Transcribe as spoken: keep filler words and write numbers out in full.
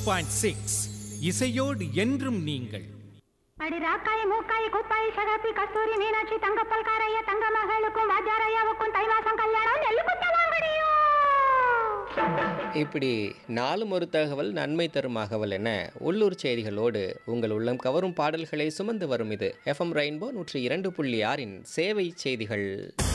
Point six இசையோடு என்றும் நீங்கள். அடி ராக்காய் மூக்காய் குப்பாய் சகப்பி கஸ்தூரி மீனாட்சி தங்கப்பல் காரைய தங்க மகளுக்கும் வாஜாரையாவுக்கும் தைவாசம் கல்யாணம் நெல்லு குத்த வாங்கடியோ. இப்படி நாலும் ஒரு தகவல் நன்மை தரும் அகவல் என உள்ளூர் செய்திகளோடு உங்கள் உள்ளம் கவரும் பாடல்களை சுமந்து வரும் இது எஃப்எம் ரெயின்போ நூற்றி இரண்டு புள்ளி ஆறின் சேவை செய்திகள்.